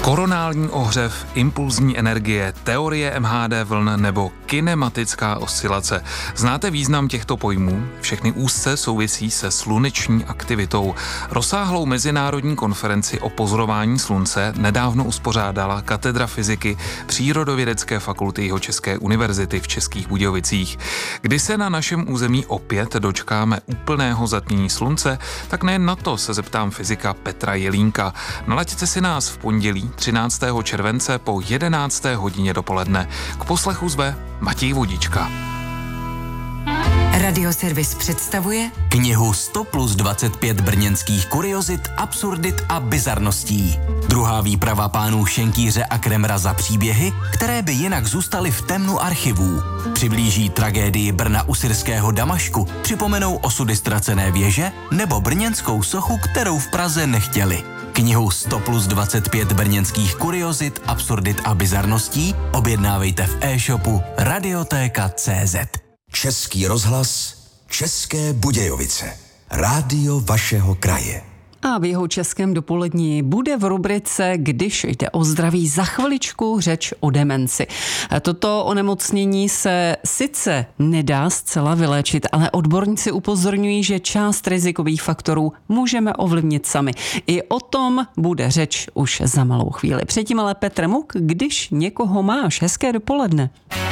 Koronální ohřev, impulzní energie, teorie MHD vln nebo kinematická oscilace. Znáte význam těchto pojmů? Všechny úzce souvisí se sluneční aktivitou. Rozsáhlou mezinárodní konferenci o pozorování slunce nedávno uspořádala Katedra fyziky Přírodovědecké fakulty Jihočeské univerzity v Českých Budějovicích. Kdy se na našem území opět dočkáme úplného zatmění slunce, tak nejen na to se zeptám fyzika Petra Jelínka. Nalaďte si nás v pondělí 13. července po 11. hodině dopoledne. K poslechu zve Matěj Vodička. Radioservis představuje knihu 100 plus 25 brněnských kuriozit, absurdit a bizarností. Druhá výprava pánů Šenkýře a Kremra za příběhy, které by jinak zůstaly v temnu archivů. Přiblíží tragédii Brna u syrského Damašku, připomenou osudy ztracené věže nebo brněnskou sochu, kterou v Praze nechtěli. Knihu 100 plus 25 brněnských kuriozit, absurdit a bizarností objednávejte v e-shopu Radiotéka.cz. Český rozhlas, České Budějovice. Rádio vašeho kraje. A v Jihočeském dopolední bude v rubrice Když jde o zdraví za chviličku řeč o demenci. Toto onemocnění se sice nedá zcela vyléčit, ale odborníci upozorňují, že část rizikových faktorů můžeme ovlivnit sami. I o tom bude řeč už za malou chvíli. Předtím ale Petr Muk, když někoho máš. Hezké dopoledne.